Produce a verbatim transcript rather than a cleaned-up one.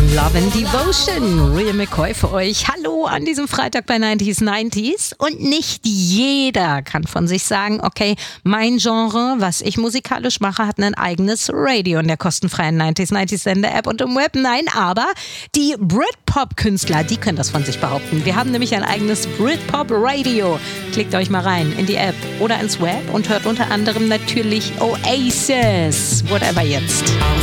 Love and Devotion, Real McCoy für euch. Hallo an diesem Freitag bei neunzig neunzig. Und nicht jeder kann von sich sagen, okay, mein Genre, was ich musikalisch mache, hat ein eigenes Radio in der kostenfreien neunzig neunzig Sender-App und im Web. Nein, aber die Britpop-Künstler, die können das von sich behaupten. Wir haben nämlich ein eigenes Britpop-Radio. Klickt euch mal rein in die App oder ins Web und hört unter anderem natürlich Oasis. Whatever jetzt.